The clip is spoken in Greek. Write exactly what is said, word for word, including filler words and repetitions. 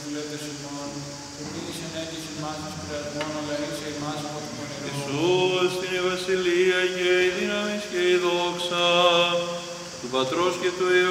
βασιλέτες ημών, και μείνεις ενέγγιση μας τους πειρασμών, αλλά είσαι ημάς από το πονηρό. Ιησούς την η βασιλεία και η δύναμις και η δόξα του Πατρός και του Υιού